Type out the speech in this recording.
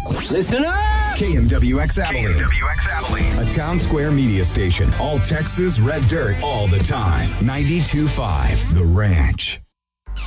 Listen up! KMWX Abilene. KMWX Abilene. A town square media station. All Texas red dirt all the time. 92.5 The Ranch.